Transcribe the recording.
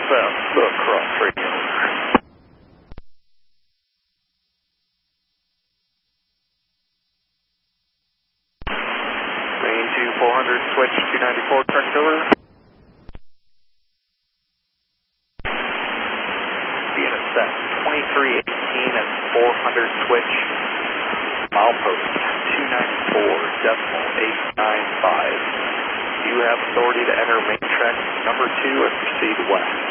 cross radio. Main 2400, switch 294, correct over. Being a set 2318 and 400, switch. Milepost 294.895. You have authority to enter main track number 2 and proceed west.